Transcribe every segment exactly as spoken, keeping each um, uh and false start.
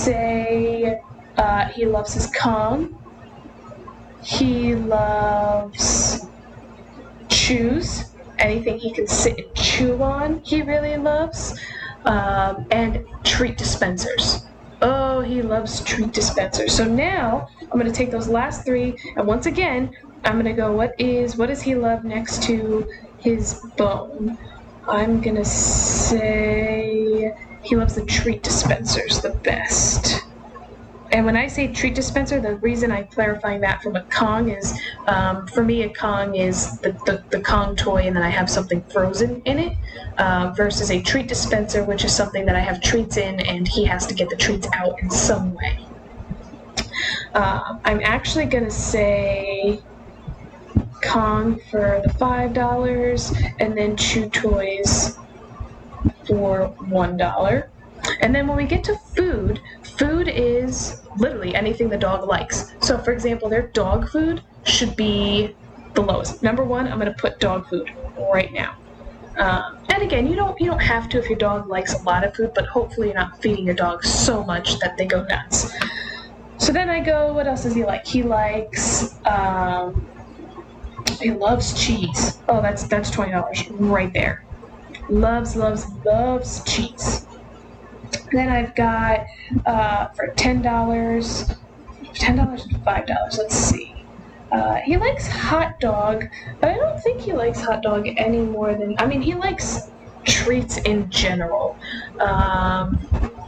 say uh, he loves his Kong. He loves chews. Anything he can sit and chew on, he really loves. Um, and treat dispensers. Oh, he loves treat dispensers. So now I'm going to take those last three, and once again, I'm going to go, what is, what does he love next to his bone? I'm going to say he loves the treat dispensers the best. And when I say treat dispenser, the reason I'm clarifying that from a Kong is, um, for me, a Kong is the, the, the Kong toy, and then I have something frozen in it, uh, versus a treat dispenser, which is something that I have treats in, and he has to get the treats out in some way. Uh, I'm actually going to say Kong for the five dollars, and then Chew Toys for one dollar. And then when we get to food, food is literally anything the dog likes. So, for example, their dog food should be the lowest. Number one, I'm going to put dog food right now. Um, and again, you don't you don't have to if your dog likes a lot of food, but hopefully you're not feeding your dog so much that they go nuts. So then I go, what else does he like? He likes, um, he loves cheese. Oh, that's that's twenty dollars right there. Loves, loves, loves cheese. Then I've got, uh, for ten dollars, ten dollars and five dollars, let's see. Uh, he likes hot dog, but I don't think he likes hot dog any more than, I mean, he likes treats in general. Um,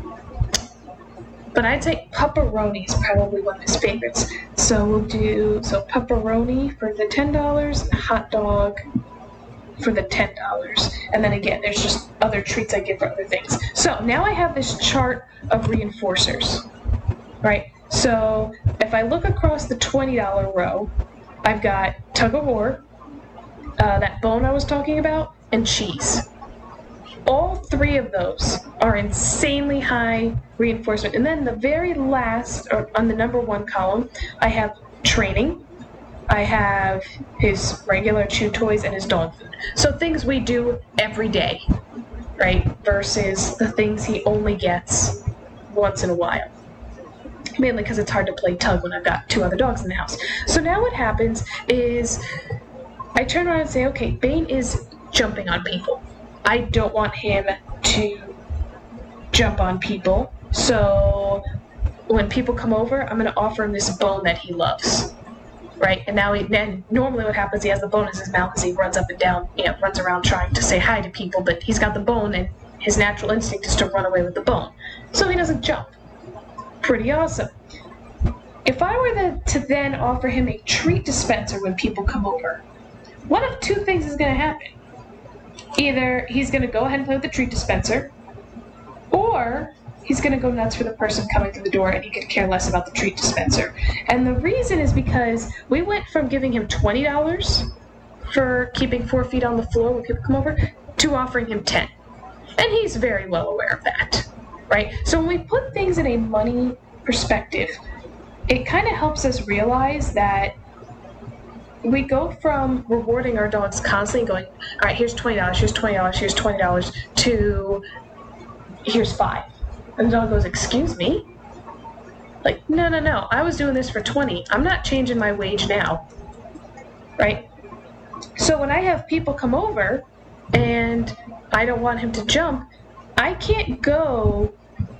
but I'd say pepperoni is probably one of his favorites. So we'll do, so pepperoni for the ten dollars, and hot dog for the ten dollars. And then again, there's just other treats I give for other things. So now I have this chart of reinforcers, right? So if I look across the twenty dollar row, I've got tug of war, uh, that bone I was talking about, and cheese. All three of those are insanely high reinforcement. And then the very last, or on the number one column, I have training. I have his regular chew toys and his dog food. So things we do every day, right? Versus the things he only gets once in a while. Mainly because it's hard to play tug when I've got two other dogs in the house. So now what happens is I turn around and say, okay, Bane is jumping on people. I don't want him to jump on people. So when people come over, I'm going to offer him this bone that he loves. Right, and now he, then normally what happens, he has the bone in his mouth as he runs up and down, you know, runs around trying to say hi to people, but he's got the bone, and his natural instinct is to run away with the bone. So he doesn't jump. Pretty awesome. If I were the, to then offer him a treat dispenser when people come over, one of two things is going to happen. Either he's going to go ahead and play with the treat dispenser, or he's going to go nuts for the person coming through the door, and he could care less about the treat dispenser. And the reason is because we went from giving him twenty dollars for keeping four feet on the floor when people come over to offering him ten. And he's very well aware of that, right? So when we put things in a money perspective, it kind of helps us realize that we go from rewarding our dogs constantly going, all right, here's twenty dollars, here's twenty dollars, here's twenty dollars, to here's five. And the dog goes, excuse me? Like, no, no, no, I was doing this for twenty. I'm not changing my wage now, right? So when I have people come over and I don't want him to jump, I can't go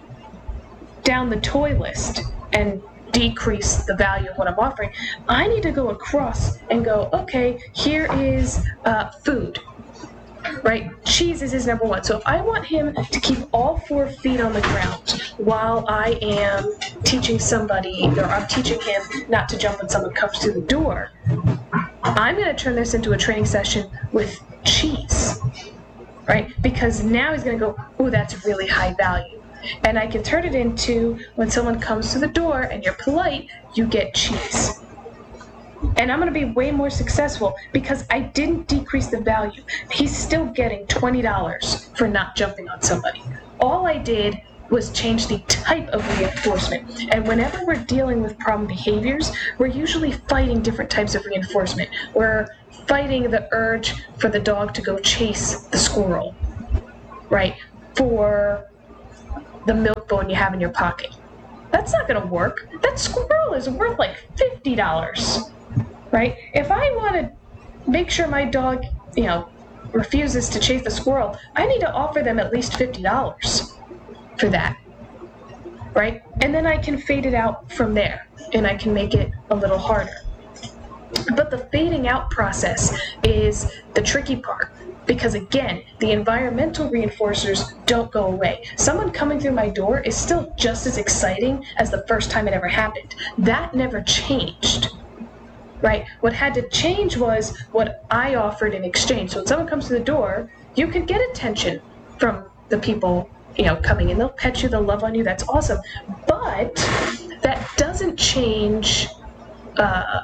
down the toy list and decrease the value of what I'm offering. I need to go across and go, okay, here is uh, food. Right? Cheese is his number one. So if I want him to keep all four feet on the ground while I am teaching somebody, or I'm teaching him not to jump when someone comes through the door, I'm going to turn this into a training session with cheese. Right? Because now he's going to go, ooh, that's really high value. And I can turn it into, when someone comes to the door and you're polite, you get cheese. And I'm going to be way more successful because I didn't decrease the value. He's still getting twenty dollars for not jumping on somebody. All I did was change the type of reinforcement. And whenever we're dealing with problem behaviors, we're usually fighting different types of reinforcement. We're fighting the urge for the dog to go chase the squirrel, right? For the milk bone you have in your pocket. That's not going to work. That squirrel is worth like fifty dollars, right? If I want to make sure my dog, you know, refuses to chase the squirrel, I need to offer them at least fifty dollars for that, right? And then I can fade it out from there, and I can make it a little harder. But the fading out process is the tricky part, because again, the environmental reinforcers don't go away. Someone coming through my door is still just as exciting as the first time it ever happened. That never changed, right? What had to change was what I offered in exchange. So when someone comes to the door, you could get attention from the people, you know, coming in. They'll pet you, they'll love on you, that's awesome. But that doesn't change uh,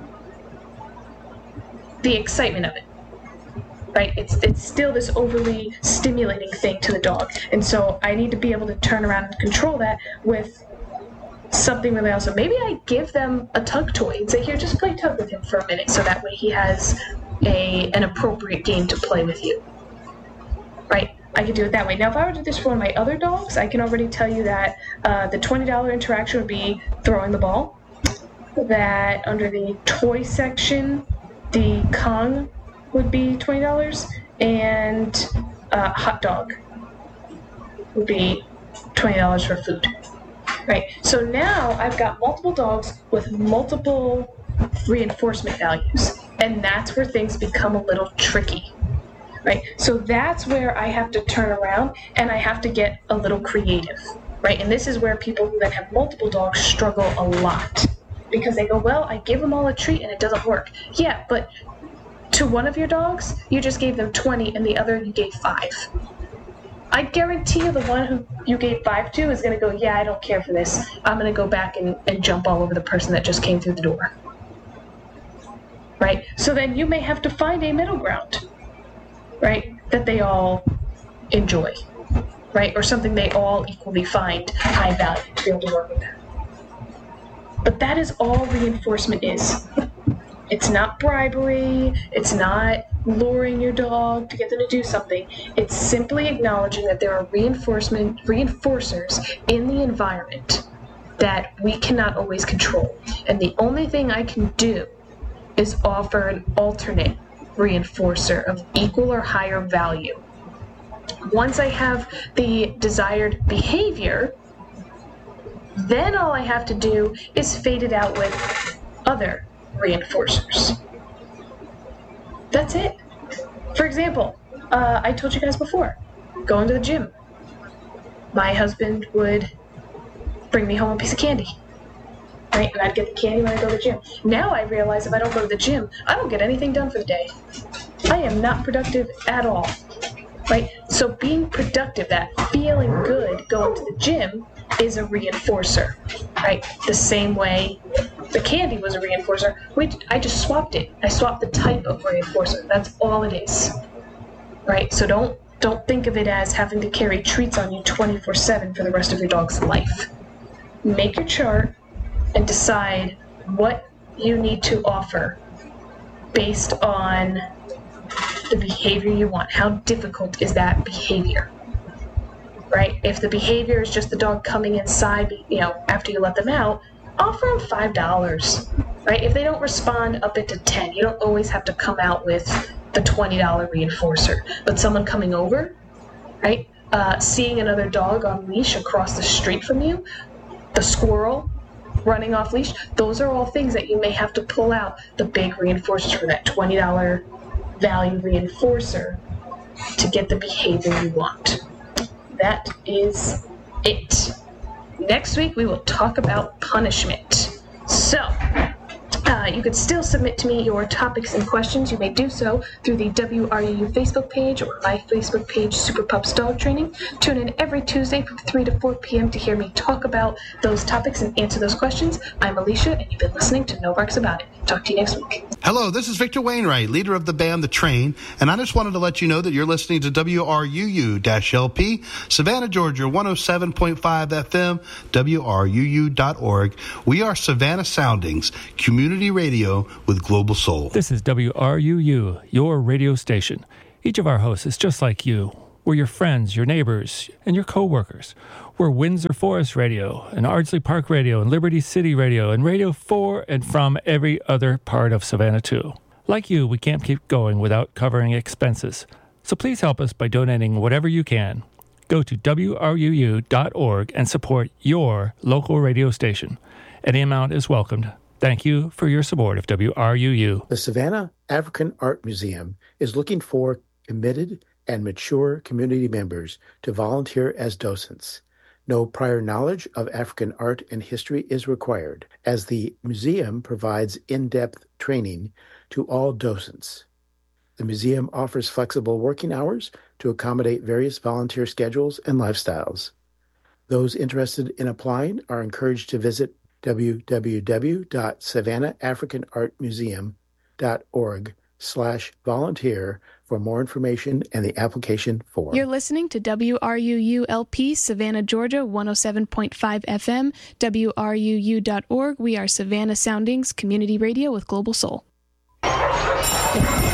the excitement of it. Right? It's it's still this overly stimulating thing to the dog. And so I need to be able to turn around and control that with something really awesome. Maybe I give them a tug toy and say, here, just play tug with him for a minute, so that way he has a an appropriate game to play with you. Right? I could do it that way. Now, if I were to do this for one of my other dogs, I can already tell you that uh, the twenty dollars interaction would be throwing the ball. That under the toy section, the Kong would be twenty dollars, and uh, hot dog would be twenty dollars for food, right? So now I've got multiple dogs with multiple reinforcement values, and that's where things become a little tricky, right? So that's where I have to turn around and I have to get a little creative, right? And this is where people who then have multiple dogs struggle a lot, because they go, well, I give them all a treat and it doesn't work. Yeah, but to one of your dogs, you just gave them twenty, and the other you gave five. I guarantee you the one who you gave five to is going to go, yeah, I don't care for this. I'm going to go back and, and jump all over the person that just came through the door. Right? So then you may have to find a middle ground, right, that they all enjoy, right, or something they all equally find high value to be able to work with them. But that is all reinforcement is. It's not bribery, it's not luring your dog to get them to do something. It's simply acknowledging that there are reinforcement reinforcers in the environment that we cannot always control. And the only thing I can do is offer an alternate reinforcer of equal or higher value. Once I have the desired behavior, then all I have to do is fade it out with other reinforcers. That's it. For example, uh, I told you guys before, going to the gym. My husband would bring me home a piece of candy, right? And I'd get the candy when I go to the gym. Now I realize if I don't go to the gym, I don't get anything done for the day. I am not productive at all, right? So being productive, that feeling good going to the gym, is a reinforcer, right? The same way the candy was a reinforcer. We, I just swapped it. I swapped the type of reinforcer. That's all it is, right? So don't don't think of it as having to carry treats on you twenty-four seven for the rest of your dog's life. Make your chart and decide what you need to offer based on the behavior you want. How difficult is that behavior? Right? If the behavior is just the dog coming inside, you know, after you let them out, offer them five dollars, right? If they don't respond, up it to ten. You don't always have to come out with the twenty dollars reinforcer. But someone coming over, right? Uh, seeing another dog on leash across the street from you, the squirrel running off leash, those are all things that you may have to pull out the big reinforcers for that twenty dollars value reinforcer to get the behavior you want. That is it. Next week, we will talk about punishment. So, uh, you could still submit to me your topics and questions. You may do so through the W R U U Facebook page or my Facebook page, Super Pups Dog Training. Tune in every Tuesday from three to four p.m. to hear me talk about those topics and answer those questions. I'm Alicia, and you've been listening to No Barks About It. Talk to you next week. Hello, this is Victor Wainwright, leader of the band The Train, and I just wanted to let you know that you're listening to W R U U L P, Savannah, Georgia, one oh seven point five F M, W R U U dot org. We are Savannah Soundings, community radio with global soul. This is W R U U, your radio station. Each of our hosts is just like you. We're your friends, your neighbors, and your co-workers. We're Windsor Forest Radio, and Ardsley Park Radio, and Liberty City Radio, and radio for and from every other part of Savannah, too. Like you, we can't keep going without covering expenses. So please help us by donating whatever you can. Go to W R U U dot org and support your local radio station. Any amount is welcomed. Thank you for your support of W R U U. The Savannah African Art Museum is looking for committed and mature community members to volunteer as docents. No prior knowledge of African art and history is required, as the museum provides in-depth training to all docents. The museum offers flexible working hours to accommodate various volunteer schedules and lifestyles. Those interested in applying are encouraged to visit w w w dot savannah african art museum dot org slash volunteer for more information and the application form. You're listening to W R U U L P, Savannah, Georgia, one oh seven point five F M, W R U U dot org. We are Savannah Soundings, community radio with global soul.